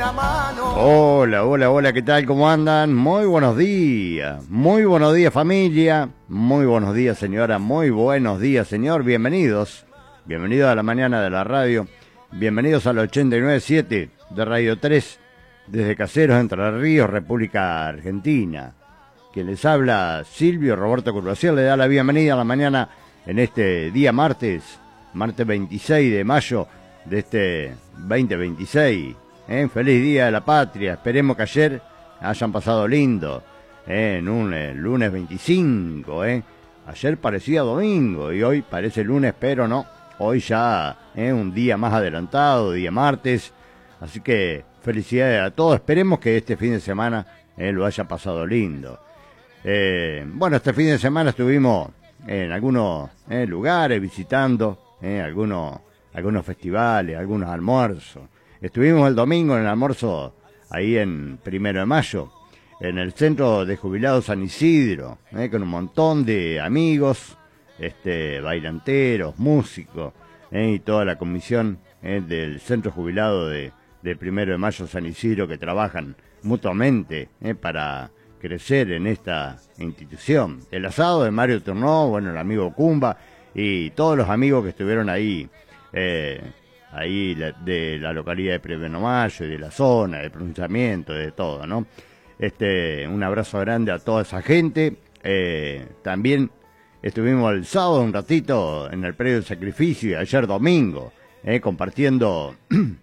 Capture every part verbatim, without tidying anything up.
una mano. Hola, hola, hola, ¿qué tal? ¿Cómo andan? Muy buenos días, muy buenos días familia, muy buenos días señora, muy buenos días señor, bienvenidos, bienvenidos a la mañana de la radio, bienvenidos al ochenta y nueve punto siete de Radio tres, desde Caseros, Entre Ríos, República Argentina. Quien les habla, Silvio Roberto Curvaciel, le da la bienvenida a la mañana en este día martes, martes veintiséis de mayo de este veinte veintiséis. ¿Eh? Feliz Día de la Patria, esperemos que ayer hayan pasado lindo, ¿eh? En un eh, lunes veinticinco, ¿eh? Ayer parecía domingo y hoy parece lunes, pero no, hoy ya es ¿eh? un día más adelantado, día martes, así que felicidades a todos, esperemos que este fin de semana ¿eh? lo haya pasado lindo. Eh, bueno, este fin de semana estuvimos en algunos ¿eh? lugares visitando ¿eh? algunos, algunos festivales, algunos almuerzos. Estuvimos el domingo en el almuerzo ahí en Primero de Mayo, en el Centro de Jubilados San Isidro, ¿eh? con un montón de amigos, este, bailanteros, músicos, ¿eh? y toda la comisión ¿eh? del Centro Jubilado de, de Primero de Mayo San Isidro, que trabajan mutuamente ¿eh? para crecer en esta institución. El asado de Mario Turnó, bueno, el amigo Cumba y todos los amigos que estuvieron ahí, eh, ahí la, de la localidad de Primero de Mayo y de la zona, de pronunciamiento, de todo, ¿no? Este, un abrazo grande a toda esa gente. Eh, también estuvimos el sábado un ratito en el predio del Sacrificio y ayer domingo, eh, compartiendo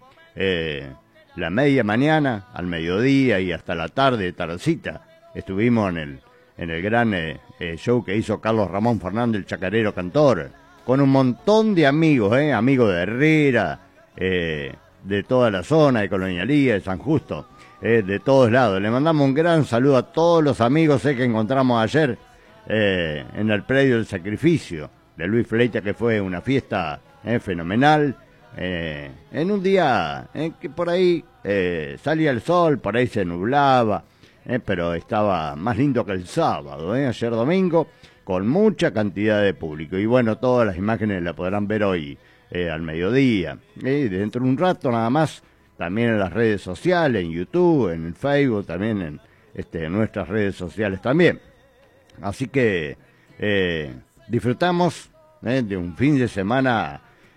eh, la media mañana al mediodía y hasta la tarde, tardecita. Estuvimos en el, en el gran eh, eh, show que hizo Carlos Ramón Fernández, el chacarero cantor, con un montón de amigos, eh, amigos de Herrera, eh, de toda la zona, de Colonialía, de San Justo, eh, de todos lados. Le mandamos un gran saludo a todos los amigos eh, que encontramos ayer eh, en el predio del Sacrificio de Luis Fleita, que fue una fiesta eh, fenomenal, eh, en un día eh, que por ahí eh, salía el sol, por ahí se nublaba, eh, pero estaba más lindo que el sábado, eh, ayer domingo, con mucha cantidad de público. Y bueno, todas las imágenes las podrán ver hoy eh, al mediodía. Eh, dentro de un rato nada más, también en las redes sociales, en YouTube, en el Facebook, también en, este, en nuestras redes sociales también. Así que eh, disfrutamos eh, de un fin de semana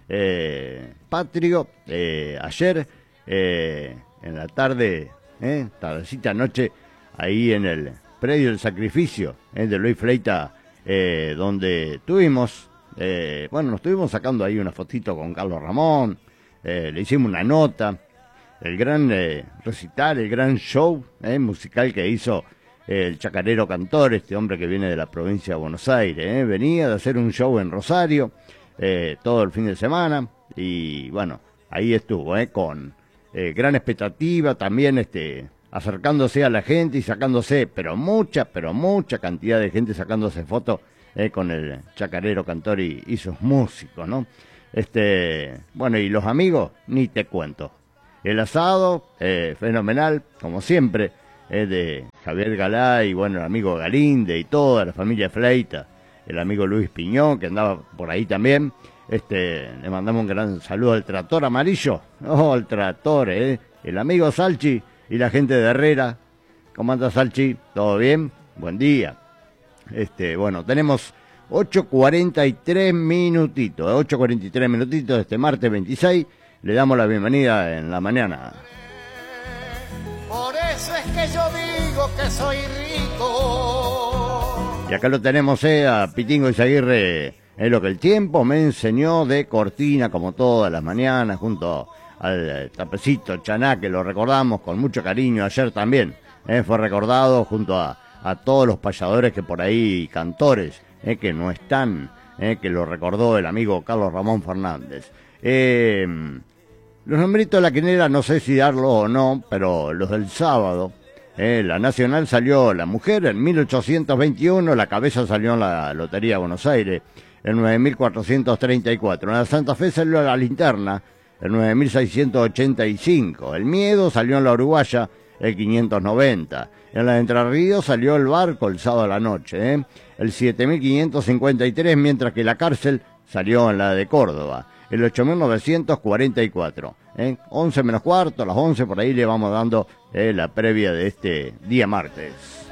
eh, patrio. Eh, ayer, eh, en la tarde, eh, tardecita noche, ahí en el predio del Sacrificio eh, de Luis Fleita, Eh, donde tuvimos, eh, bueno, nos estuvimos sacando ahí una fotito con Carlos Ramón, eh, le hicimos una nota, el gran eh, recital, el gran show eh, musical que hizo eh, el chacarero cantor, este hombre que viene de la provincia de Buenos Aires, eh, venía de hacer un show en Rosario eh, todo el fin de semana y bueno, ahí estuvo, eh, con eh, gran expectativa también, este... acercándose a la gente y sacándose, pero mucha, pero mucha cantidad de gente sacándose fotos eh, con el chacarero cantor y, y sus músicos, ¿no? Este, bueno, y los amigos, ni te cuento. El asado, eh, fenomenal, como siempre, eh, de Javier Galá y, bueno, el amigo Galinde y toda la familia Fleita, el amigo Luis Piñón, que andaba por ahí también. Este, le mandamos un gran saludo al Trator Amarillo, oh, al Trator, eh, el amigo Salchi, y la gente de Herrera. ¿Cómo anda, Salchi? ¿Todo bien? Buen día. Este, bueno, tenemos ocho cuarenta y tres minutitos, ocho cuarenta y tres minutitos de este martes veintiséis. Le damos la bienvenida en la mañana. Por eso es que yo digo que soy rico. Y acá lo tenemos eh, a Pitingo Izaguirre, es lo que el tiempo me enseñó de cortina, como todas las mañanas, junto al tapecito Chaná, que lo recordamos con mucho cariño ayer también, eh, fue recordado junto a, a todos los payadores que por ahí, cantores, eh, que no están, eh, que lo recordó el amigo Carlos Ramón Fernández. Eh, los nombritos de la quinera no sé si darlo o no, pero los del sábado, eh, la Nacional salió la mujer en mil ochocientos veintiuno, la cabeza salió en la Lotería de Buenos Aires en nueve mil cuatrocientos treinta y cuatro, en la Santa Fe salió la Linterna el nueve mil seiscientos ochenta y cinco. El Miedo salió en la Uruguaya el quinientos noventa. En la de Entre Ríos salió el Barco el sábado a la noche, ¿eh? el siete mil quinientos cincuenta y tres, mientras que la Cárcel salió en la de Córdoba. el ocho mil novecientos cuarenta y cuatro. ¿eh? once menos cuarto, a las once por ahí le vamos dando eh, la previa de este día martes.